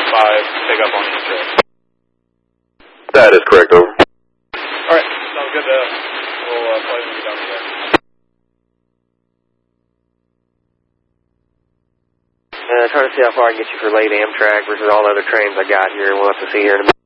pick up on each track. That is correct, over. Alright, sounds good. We'll play when we get down there. Trying to see how far I can get you for late Amtrak versus all the other trains I got here. We'll have to see here in a minute.